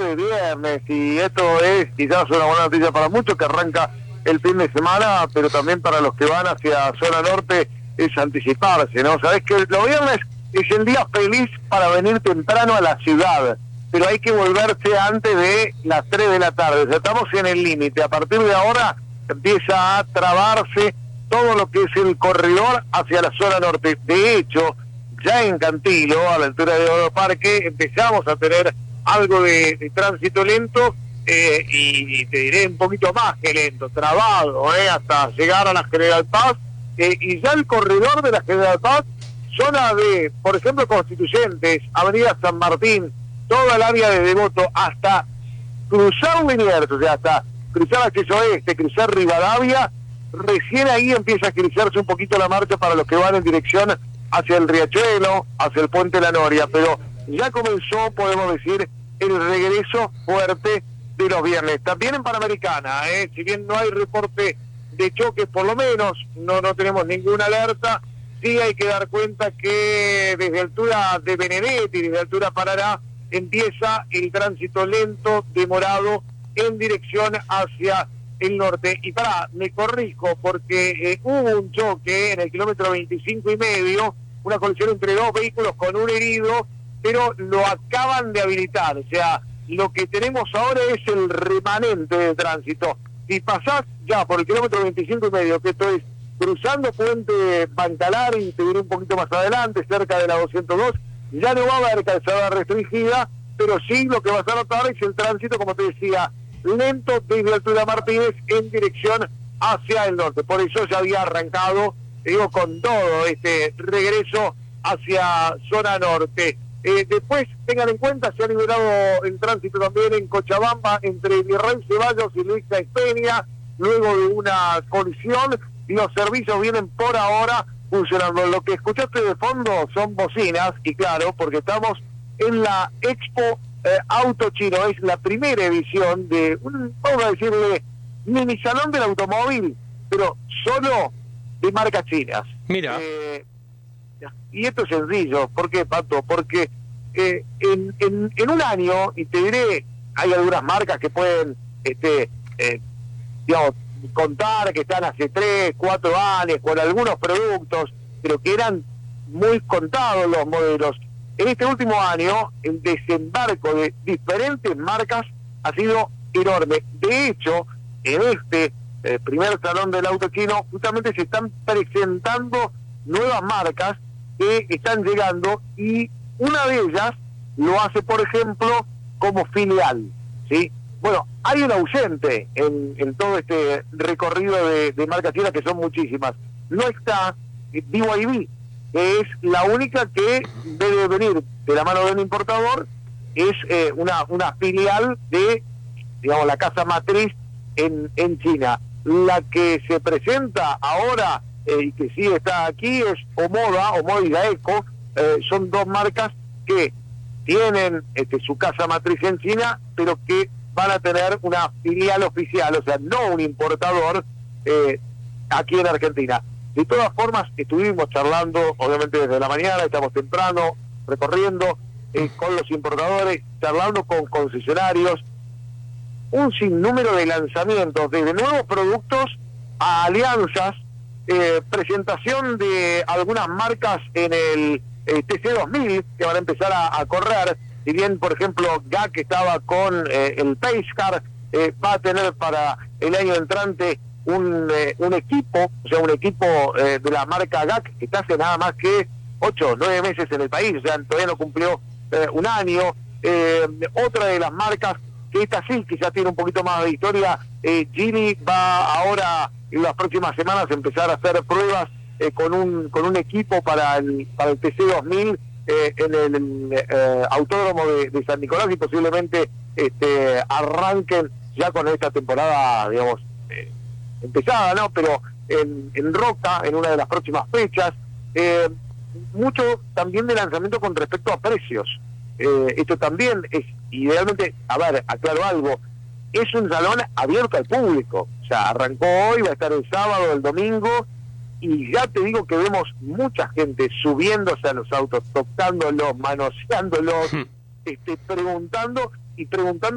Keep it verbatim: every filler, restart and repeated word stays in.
de viernes y esto es quizás una buena noticia para muchos que arranca el fin de semana, pero también para los que van hacia zona norte es anticiparse, ¿no? Sabés que los viernes es el día feliz para venir temprano a la ciudad, pero hay que volverse antes de las tres de la tarde, o sea, estamos en el límite. A partir de ahora empieza a trabarse todo lo que es el corredor hacia la zona norte. De hecho, ya en Cantilo, a la altura de Oro Parque, empezamos a tener algo de, de tránsito lento, eh, y, y te diré un poquito más que lento, trabado, eh, hasta llegar a la General Paz, eh, y ya el corredor de la General Paz, zona de, por ejemplo, Constituyentes, Avenida San Martín, toda el área de Devoto, hasta cruzar Liniers, o sea, hasta cruzar Acceso Oeste, cruzar Rivadavia, recién ahí empieza a agilizarse un poquito la marcha para los que van en dirección hacia el Riachuelo, hacia el Puente La Noria, pero ya comenzó, podemos decir, el regreso fuerte de los viernes. También en Panamericana, ¿eh? Si bien no hay reporte de choques, por lo menos no, no tenemos ninguna alerta, sí hay que dar cuenta que desde altura de Benedetti, desde altura Parará, empieza el tránsito lento, demorado, en dirección hacia el norte. Y pará, me corrijo, porque eh, hubo un choque en el kilómetro veinticinco y medio, una colisión entre dos vehículos con un herido, pero lo acaban de habilitar, o sea, lo que tenemos ahora es el remanente de tránsito. Si pasás ya por el kilómetro veinticinco y medio, que esto es cruzando Puente Bancalar y te diré un poquito más adelante, cerca de la doscientos dos, ya no va a haber calzada restringida, pero sí lo que vas a notar es el tránsito, como te decía, lento desde Altura Martínez en dirección hacia el norte. Por eso ya había arrancado, digo, con todo este regreso hacia zona norte. Eh, después, tengan en cuenta, se ha liberado el tránsito también en Cochabamba entre Virrey Ceballos y Luis Sáenz Peña, luego de una colisión, y los servicios vienen por ahora funcionando. Lo que escuchaste de fondo son bocinas, y claro, porque estamos en la Expo eh, Auto Chino, es la primera edición de un, vamos a decirle, mini salón del automóvil, pero solo de marcas chinas. Mira. Eh, y esto es sencillo, ¿por qué, Pato? Porque eh, en, en, en un año, y te diré, hay algunas marcas que pueden, este, eh, digamos, contar que están hace tres, cuatro años con algunos productos, pero que eran muy contados los modelos. En este último año, el desembarco de diferentes marcas ha sido enorme. De hecho, en este eh, primer salón del auto chino, justamente se están presentando nuevas marcas que están llegando, y una de ellas lo hace, por ejemplo, como filial, ¿sí? Bueno, hay un ausente en, en todo este recorrido de, de marcas chinas, que son muchísimas. No está B Y D, que es la única que debe venir de la mano de un importador, es eh, una, una filial de, digamos, la casa matriz en, en China. La que se presenta ahora eh, y que sí está aquí es Omoda, Omoda y Gaeco, eh, son dos marcas que tienen este, su casa matriz en China, pero que van a tener una filial oficial, o sea, no un importador eh, aquí en Argentina. De todas formas, estuvimos charlando, obviamente desde la mañana, estamos temprano, recorriendo eh, con los importadores, charlando con concesionarios, un sinnúmero de lanzamientos, desde nuevos productos a alianzas, eh, presentación de algunas marcas en el eh, T C dos mil, que van a empezar a, a correr. Si bien, por ejemplo, G A C estaba con eh, el Pacecar, eh, va a tener para el año entrante un, eh, un equipo, o sea, un equipo eh, de la marca G A C que está hace nada más que ocho, nueve meses en el país, o sea, todavía no cumplió eh, un año. Eh, otra de las marcas, que esta sí, que ya tiene un poquito más de historia, eh, Geely va ahora, en las próximas semanas, a empezar a hacer pruebas eh, con un con un equipo para el, para el T C dos mil, Eh, en el, el eh, autódromo de, de San Nicolás, y posiblemente este, arranquen ya con esta temporada, digamos, eh, empezada, ¿no? Pero en, en Roca, en una de las próximas fechas, eh, mucho también de lanzamiento con respecto a precios. Eh, esto también es, idealmente, a ver, aclaro algo, es un salón abierto al público, o sea, arrancó hoy, va a estar el sábado, el domingo, y ya te digo que vemos mucha gente subiéndose a los autos, tocándolos, manoseándolos, este, preguntando y preguntando